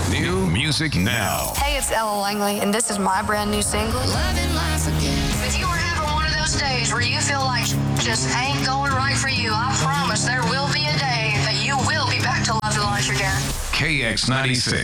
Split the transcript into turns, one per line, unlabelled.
New music now.
Hey, it's Ella Langley, and this is my brand new single.
Loving life again.
If you are having one of those days where you feel like just ain't going right for you, I promise there will be a day that you will be back to loving life again.
KX96.